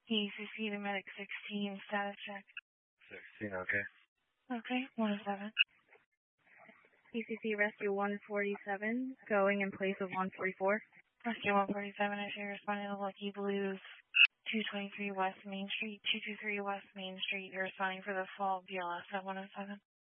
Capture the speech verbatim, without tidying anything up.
E C C to medic sixteen, status check. sixteen, okay. Okay, one oh seven. E C C rescue one forty-seven, going in place of one forty-four. Rescue one forty-seven, I see responding to Lucky Blues, two twenty-three West Main Street, two two three West Main Street. You're responding for the fall B L S at one oh seven.